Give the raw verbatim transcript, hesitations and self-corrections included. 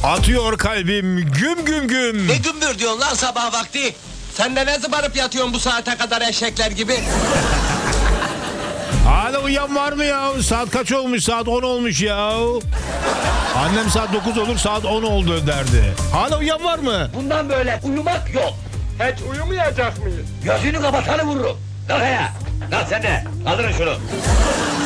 Atıyor kalbim güm güm güm. Ne gümbür diyorsun lan sabah vakti? Sen de ne zıbarıp yatıyorsun bu saate kadar eşekler gibi? Hala uyan var mı ya? Saat kaç olmuş? Saat on olmuş ya. Annem saat dokuz olur, saat on oldu derdi. Hala uyan var mı? Bundan böyle uyumak yok. Hiç uyumayacak mıyız? Gözünü kapatanı vururum. Kalk ayağa. Kalk sen de. Kaldırın şunu.